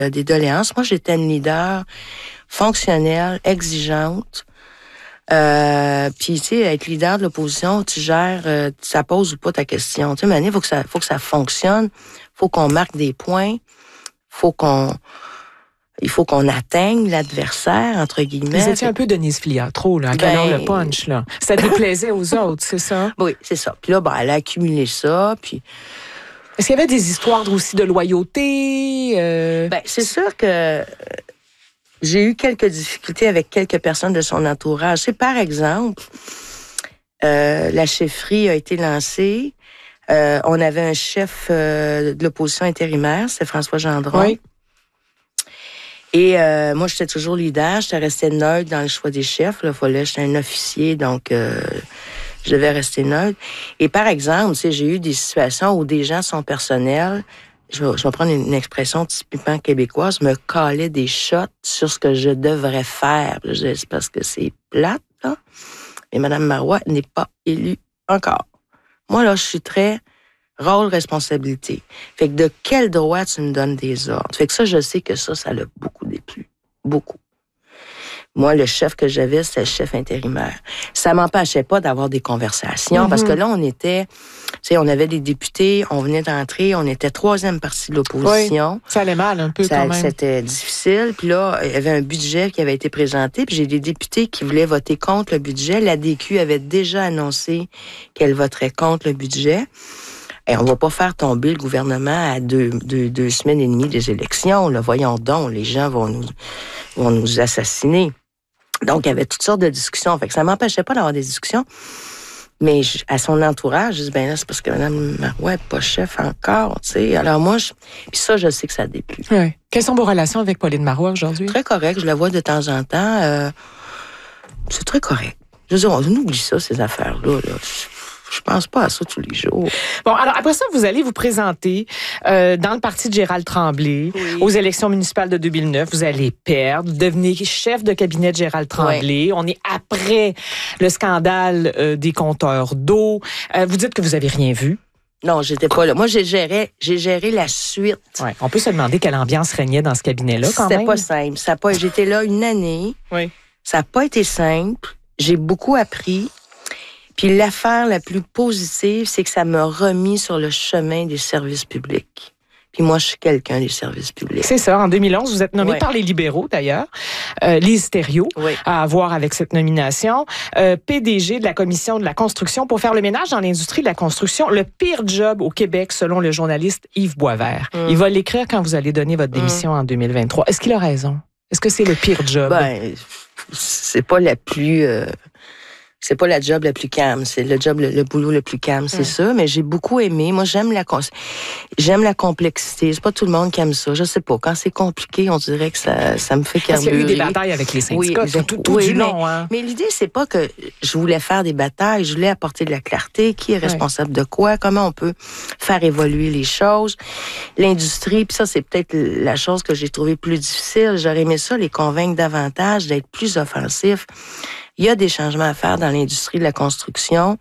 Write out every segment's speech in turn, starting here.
des doléances. Moi, j'étais une leader fonctionnelle, exigeante. Puis, tu sais, être leader de l'opposition, tu gères, ça pose ou pas ta question. Tu sais, mais il faut que ça fonctionne. Faut qu'on marque des points. Il faut qu'on atteigne l'adversaire, entre guillemets. Vous étiez un peu Denise Filiat, trop, là, à canon le punch, là. Ça déplaisait aux autres, c'est ça? Oui, c'est ça. Puis là, elle a accumulé ça, puis... Est-ce qu'il y avait des histoires aussi de loyauté? C'est sûr que j'ai eu quelques difficultés avec quelques personnes de son entourage. C'est par exemple, la chefferie a été lancée. On avait un chef de l'opposition intérimaire, c'est François Gendron. Oui. Et moi, j'étais toujours leader. J'étais restée neutre dans le choix des chefs. J'étais un officier, donc je devais rester neutre. Et par exemple, j'ai eu des situations où des gens sont personnels. Je vais prendre une expression typiquement québécoise, me calaient des shots sur ce que je devrais faire. Je disais, c'est parce que c'est plate, là. Mais Mme Marois n'est pas élue encore. Moi, là, je suis très rôle, responsabilité. Fait que de quel droit tu me donnes des ordres? Fait que ça, je sais que ça l'a beaucoup déplu. Beaucoup. Moi, le chef que j'avais, c'était le chef intérimaire. Ça m'empêchait pas d'avoir des conversations, parce que là, on avait des députés, on venait d'entrer, on était troisième parti de l'opposition. Oui, ça allait mal un peu quand même. C'était difficile. Puis là, il y avait un budget qui avait été présenté, puis j'ai des députés qui voulaient voter contre le budget. La DQ avait déjà annoncé qu'elle voterait contre le budget. Et on va pas faire tomber le gouvernement à deux semaines et demie des élections. Là. Voyons donc, les gens vont nous assassiner. Donc, il y avait toutes sortes de discussions. Fait que ça m'empêchait pas d'avoir des discussions. Mais à son entourage, je dis, là, c'est parce que Mme Marois n'est pas chef encore, tu sais. Alors moi, puis ça, je sais que ça déplut. Oui. Quelles sont vos relations avec Pauline Marois aujourd'hui? Très correct. Je la vois de temps en temps. C'est très correct. Je veux dire, on oublie ça, ces affaires-là, là. Je pense pas à ça tous les jours. Bon, alors après ça, vous allez vous présenter dans le parti de Gérald Tremblay aux élections municipales de 2009. Vous allez perdre, vous devenez chef de cabinet de Gérald Tremblay. Oui. On est après le scandale des compteurs d'eau. Vous dites que vous avez rien vu. Non, j'étais pas là. Moi, j'ai géré la suite. Ouais. On peut se demander quelle ambiance régnait dans ce cabinet-là, quand même. C'était pas simple. J'étais là une année. Oui. Ça n'a pas été simple. J'ai beaucoup appris. Puis l'affaire la plus positive, c'est que ça m'a remis sur le chemin des services publics. Puis moi, je suis quelqu'un des services publics. C'est ça. En 2011, vous êtes nommé par les libéraux, d'ailleurs. Lise Thériault, à voir avec cette nomination. PDG de la Commission de la construction pour faire le ménage dans l'industrie de la construction. Le pire job au Québec, selon le journaliste Yves Boisvert. Il va l'écrire quand vous allez donner votre démission en 2023. Est-ce qu'il a raison? Est-ce que c'est le pire job? C'est pas la plus... C'est pas la job la plus calme, c'est le boulot le plus calme, c'est ça. Mais j'ai beaucoup aimé. Moi, j'aime la complexité. C'est pas tout le monde qui aime ça. Je sais pas. Quand c'est compliqué, on dirait que ça me fait carburer. Parce qu'il y a eu des batailles avec les syndicats tout du long. Mais l'idée, c'est pas que je voulais faire des batailles. Je voulais apporter de la clarté. Qui est responsable de quoi? Comment on peut faire évoluer les choses? L'industrie, puis ça, c'est peut-être la chose que j'ai trouvée plus difficile. J'aurais aimé ça, les convaincre davantage, d'être plus offensifs. Il y a des changements à faire dans l'industrie de la construction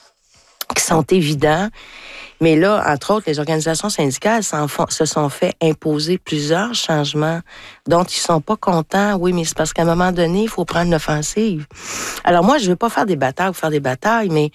qui sont évidents. Mais là, entre autres, les organisations syndicales se sont fait imposer plusieurs changements dont ils sont pas contents. Oui, mais c'est parce qu'à un moment donné, il faut prendre l'offensive. Alors moi, je veux pas faire des batailles ou faire des batailles, mais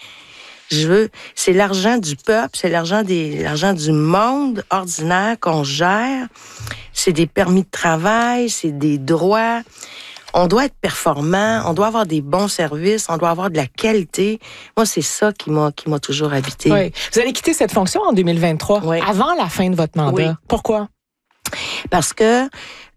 c'est l'argent du peuple, c'est l'argent du monde ordinaire qu'on gère. C'est des permis de travail, c'est des droits. On doit être performant, on doit avoir des bons services, on doit avoir de la qualité. Moi, c'est ça qui m'a toujours habité. Oui. Vous allez quitter cette fonction en 2023, avant la fin de votre mandat. Oui. Pourquoi? Parce que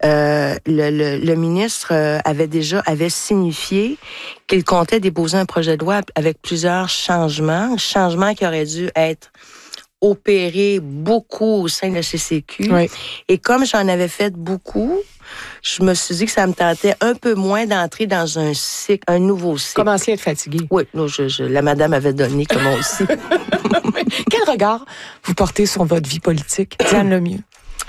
le ministre avait signifié qu'il comptait déposer un projet de loi avec plusieurs changements qui auraient dû être opérés beaucoup au sein de la CCQ. Oui. Et comme j'en avais fait beaucoup, je me suis dit que ça me tentait un peu moins d'entrer dans un nouveau cycle. Commenciez à être fatigué. Oui, la madame avait donné comme moi aussi. Quel regard vous portez sur votre vie politique, Diane Lemieux?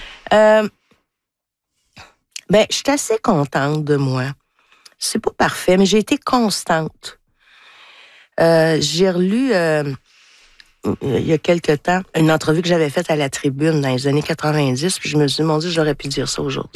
Je suis assez contente de moi. C'est pas parfait, mais j'ai été constante. J'ai relu... il y a quelque temps, une entrevue que j'avais faite à la Tribune dans les années 90, puis je me suis dit, mon Dieu, j'aurais pu dire ça aujourd'hui.